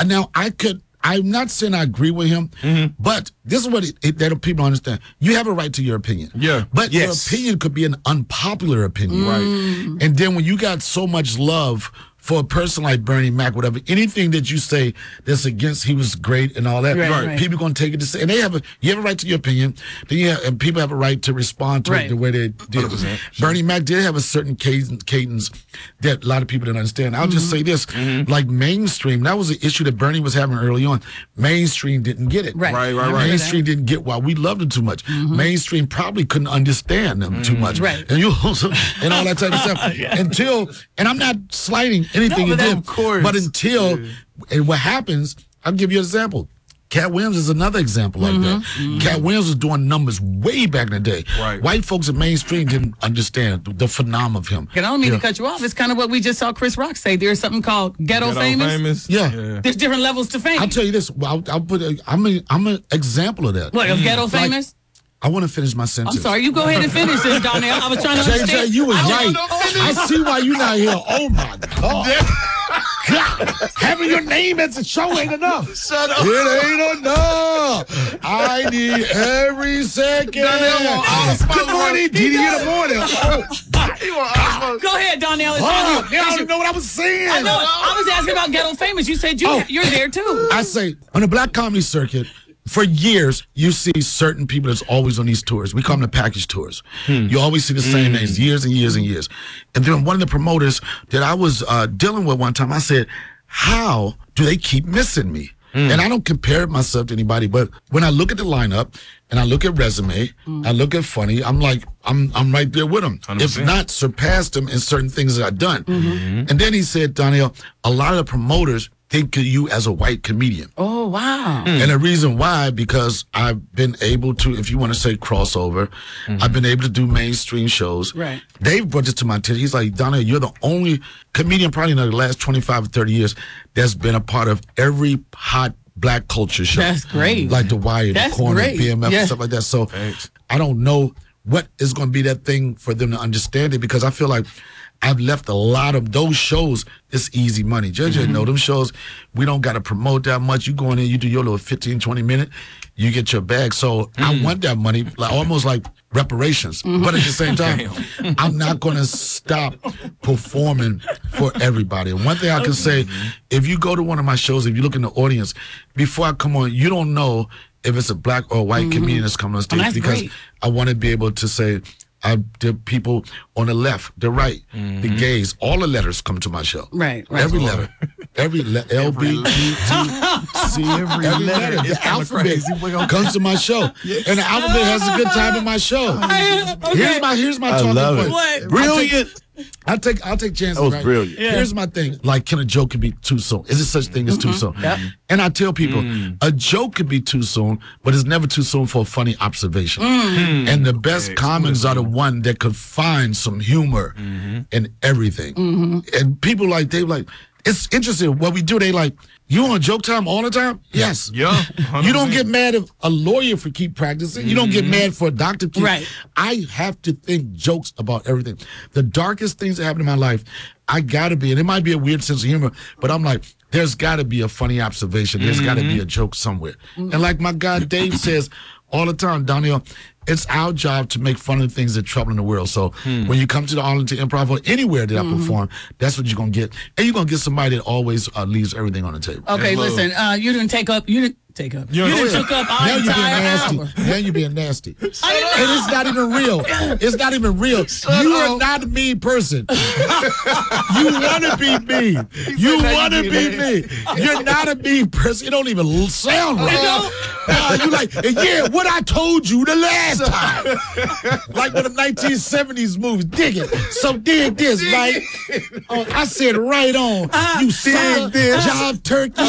Now, I'm not saying I agree with him, but this is what that people understand. You have a right to your opinion. Yeah. But your opinion could be an unpopular opinion. Right. And then when you got so much love for a person like Bernie Mac, whatever, anything that you say that's against, he was great and all that, Right. people going to take it to say, and you have a right to your opinion, and people have a right to respond to it the way they did. 100%. Bernie Mac did have a certain cadence that a lot of people didn't understand. I'll just say this, like mainstream, that was an issue that Bernie was having early on. Mainstream didn't get it. Right. Mainstream didn't get why we loved him too much. Mainstream probably couldn't understand them too much. Right. And and all that type of stuff. Until, and I'm not slighting anything he did, of course. but until, and what happens, I'll give you an example. Cat Williams is another example like that. Cat Williams was doing numbers way back in the day. Right. White folks in mainstream didn't understand the phenomenon of him. And I don't mean to cut you off. It's kind of what we just saw Chris Rock say. There's something called ghetto famous. Yeah. There's different levels to fame. I'll tell you this. I'm an example of that. What, of ghetto famous? I want to finish my sentence. I'm sorry. You go ahead and finish it, Donnell. I was trying to understand. JJ, you was right. I see why you're not here. Oh, my God. God, having your name at the show ain't enough. Shut up. It ain't enough. I need every second. Good morning, Didi in the morning. Go ahead, Donnell. It's on you. I don't know what I was saying. I know. I was asking about ghetto famous. You said you're there too. I say on the black comedy circuit, for years, you see certain people that's always on these tours. We call them the package tours. You always see the same names, years and years and years. And then one of the promoters that I was dealing with one time, I said, how do they keep missing me? And I don't compare myself to anybody, but when I look at the lineup and I look at resume, I look at funny, I'm like, I'm right there with them. 100%. If not, surpassed them in certain things that I've done. And then he said, Donnell, a lot of the promoters think of you as a white comedian. Oh, wow. And the reason why, because I've been able to, if you want to say crossover, I've been able to do mainstream shows. Right. Dave brought it to my attention. He's like, Donnell, you're the only comedian probably in the last 25 or 30 years that's been a part of every hot black culture show. That's great. Like The Wire, That's The Corner, great. BMF, Yeah. and stuff like that. So Thanks. I don't know what is going to be that thing for them to understand it, because I feel like I've left a lot of those shows. It's easy money. Judge, you know, them shows, we don't got to promote that much. You go in there, you do your little 15, 20 minute, you get your bag. So I want that money, like almost like reparations. But at the same time, I'm not going to stop performing for everybody. And one thing I can say, if you go to one of my shows, if you look in the audience, before I come on, you don't know if it's a black or a white comedian that's coming on stage, that's because great. I want to be able to say, the people on the left, the right, the gays, all the letters come to my show. Right. Every letter. Every letter. L, B, G, T, C, every letter. The alphabet comes to my show. And the alphabet has a good time in my show. Here's my talking love point. it. What? Brilliant. I'll take chances. That was right? brilliant. Yeah. Here's my thing. Like, can a joke could be too soon? Is there such thing as too soon? Yep. And I tell people, a joke could be too soon, but it's never too soon for a funny observation. And the best comics are the one that could find some humor in everything. And people like, they like, it's interesting what we do. They like, you on joke time all the time? Yes. Yeah. 100%. You don't get mad if a lawyer for keep practicing. You don't get mad for a doctor keep. Right. I have to think jokes about everything. The darkest things that happen in my life, I gotta be, and it might be a weird sense of humor, but I'm like, there's gotta be a funny observation. There's gotta be a joke somewhere. And like my guy Dave says all the time, Donnell, it's our job to make fun of the things that trouble in the world. So when you come to the Arlington Improv or anywhere that I perform, that's what you're going to get. And you're going to get somebody that always leaves everything on the table. Okay, Hello. listen. You didn't took up. You took up our Now you're being entire nasty. hour. Now you're being nasty. And it's not even real. It's not even real. You are not a mean person. You want to be mean. You want to be mean. You're not a mean person. You don't even sound right. You like, yeah, what I told you the last time. Like with the 1970s movies. Dig it. So dig this, right? Oh, I said right on. You sucker, job turkey.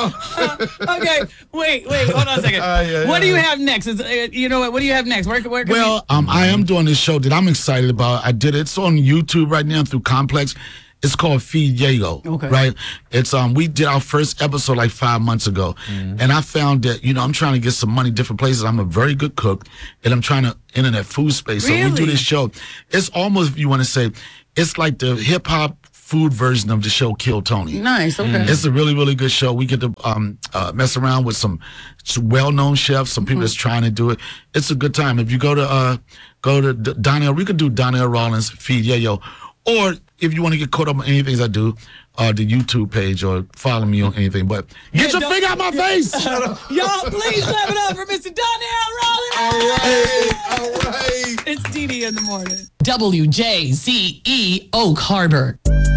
Okay, wait, hold on a second. What do you have next? You know what do you have next? Where can Well, I am doing this show that I'm excited about. I did it. It's on YouTube right now through Complex. It's called Feed Diego. Okay. Right? It's we did our first episode like 5 months ago. And I found that, I'm trying to get some money different places. I'm a very good cook, and I'm trying to internet food space. So we do Really? this show. It's almost, if you want to say, it's like the hip hop food version of the show Kill Tony. Nice. Okay. It's a really, really good show. We get to mess around with some well-known chefs, some people that's trying to do it. It's a good time. If you go to Donnell, we could do Donnell Rollins Feed Yayo, or if you want to get caught up on anything I do, the YouTube page, or follow me on anything. But get your finger out my face! Y'all, please clap it up for Mr. Donnell Rollins! All right. It's Dee Dee in the morning. WJZE Oak Harbor.